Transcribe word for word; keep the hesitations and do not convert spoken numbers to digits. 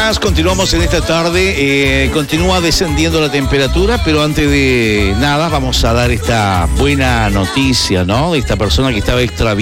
más, continuamos en esta tarde, eh, continúa descendiendo la temperatura, pero antes de nada vamos a dar esta buena noticia, ¿no? De esta persona que estaba extraviada.